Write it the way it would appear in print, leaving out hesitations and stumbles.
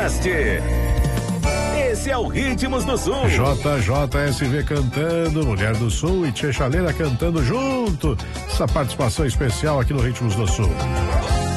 Buenas, tchê. Esse é o Ritmos do Sul. JJSV cantando, Mulher do Sul e Tchê Chaleira cantando junto. Essa participação especial aqui no Ritmos do Sul.